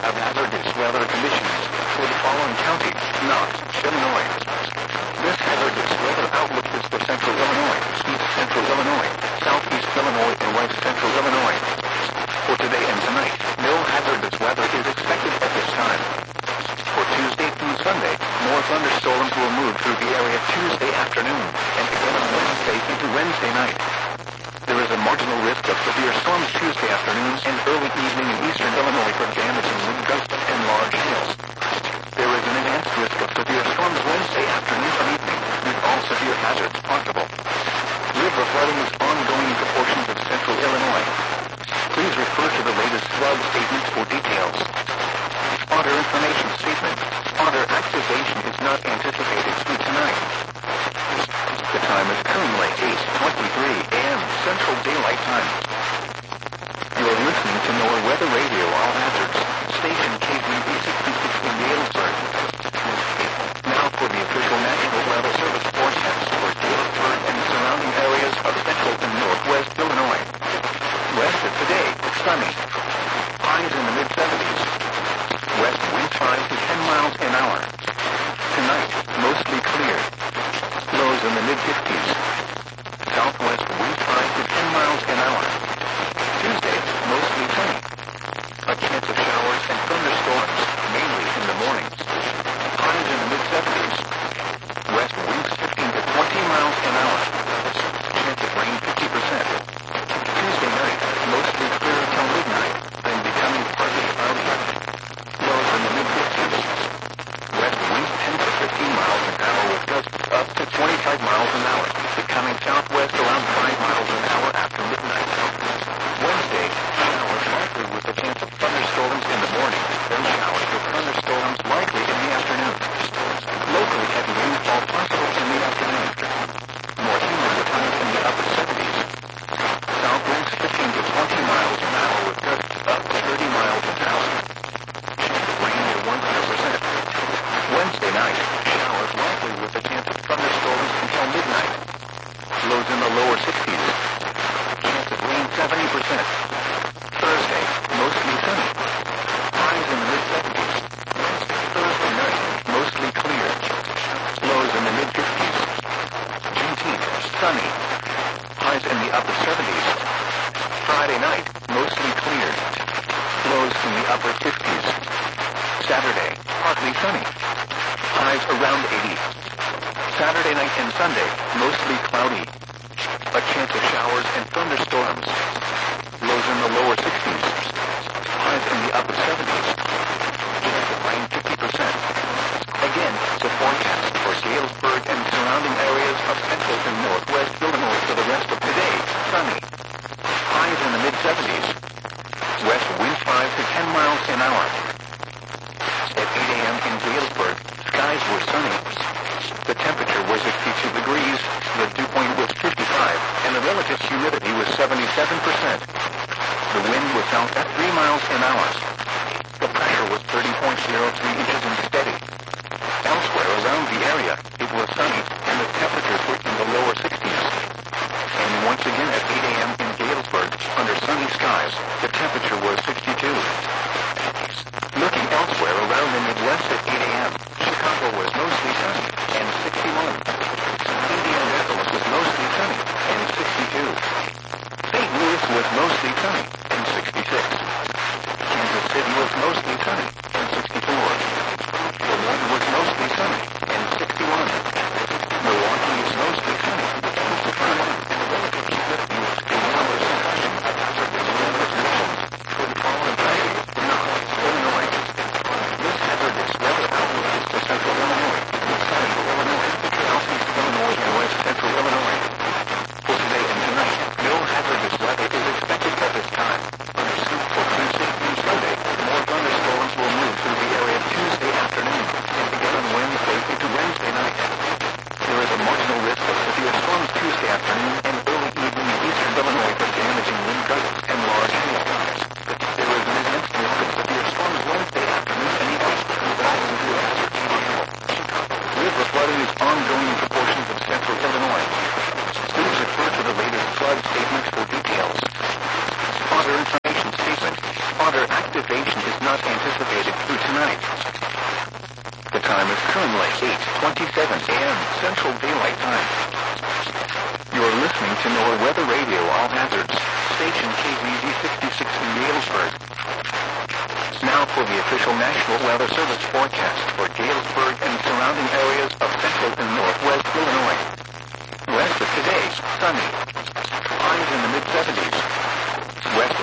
of hazardous weather conditions for the following counties: Knox, Illinois. This hazardous weather outlook is for central Illinois, east central Illinois, southeast Illinois, and west central Illinois. For today and tonight, no hazardous weather is expected at this time. For Tuesday through Sunday, more thunderstorms will move through the area Tuesday afternoon, and again on Wednesday into Wednesday night. There is a marginal risk of severe storms Tuesday afternoon and early evening in eastern Illinois for damaging wind gusts and large hail. There is an enhanced risk of severe storms Wednesday afternoon and evening, with all severe hazards possible. River flooding is ongoing in portions of central Illinois. Please refer to the latest flood statements for details. Otter information statement. Otter activation is not anticipated through tonight. The time is currently 8:23 a.m. Central Daylight Time. You are listening to NOAA Weather Radio All Hazards, station KVB 66 in Galesburg. Now for the official National Weather Service forecast for Galesburg and surrounding areas of central and northwest Illinois. West of today, sunny. Highs in the mid-70s. West wind 5 to 10 miles an hour. Tonight, mostly clear. Lows in the mid-50s. Southwest wind 5 to 10 miles an hour. Tuesday, mostly sunny. A chance of showers and thunderstorms, mainly in the mornings. Highs in the mid-70s. West winds 15 to 20 miles an hour. Chance of rain 50%. Tuesday night, mostly clear until midnight, then becoming partly cloudy. Lows in the mid-50s. West winds 10 to 15 miles an hour with gusts up to 25 miles an hour, becoming southwest around 5 miles an hour after midnight. Wednesday, showers likely with a chance of thunderstorms in the morning, then showers with thunderstorms likely in the afternoon. Locally heavy rainfall possible in the afternoon. More humid with highs in the upper 70s. South winds 15 to 20 miles an hour with gusts up to 30 miles an hour. Chance of rain near 100%. Wednesday night, showers likely with a chance of thunderstorms until midnight. Lows in the lower 60s. Chance of rain 70%. Thursday, mostly sunny. Highs in the mid-70s. Thursday night, mostly clear. Lows in the mid-50s. Juneteenth, sunny. Highs in the upper 70s. Friday night, mostly clear. Lows in the upper 50s. Saturday, partly sunny. Highs around 80. Saturday night and Sunday, mostly cloudy. A chance of showers and thunderstorms. Lows in the lower 60s. Highs in the upper 70s. Chance of rain 50%. Again, the forecast for Galesburg and surrounding areas of central and northwest Illinois for the rest of today, sunny. Highs in the mid-70s. West wind 5 to 10 miles an hour. At 8 a.m. in Galesburg, skies were sunny. The temperature was 62 degrees, the dew point was 55, and the relative humidity was 77%. The wind was south at 3 miles an hour. The pressure was 30.03 inches and steady. Elsewhere around the area, it was sunny, and the temperatures were in the lower 60s. And once again at 8 a.m. in Galesburg, under sunny skies, the temperature was 62. Looking elsewhere around the Midwest at 8 a.m., Chicago was mostly sunny, and 61. Indianapolis was mostly sunny, and 62. St. Louis was mostly sunny, and 66. Kansas City was mostly sunny, and 64. Milwaukee was mostly sunny, and 61. Milwaukee is mostly sunny, and 61, and the relative humidity was water activation is not anticipated through tonight. The time is currently 8:27 a.m. Central Daylight Time. You're listening to NOAA Weather Radio All Hazards, station KVZ 66 in Galesburg. Now for the official National Weather Service forecast for Galesburg and surrounding areas of central and northwest Illinois. West of today, sunny. Highs in the mid-70s. West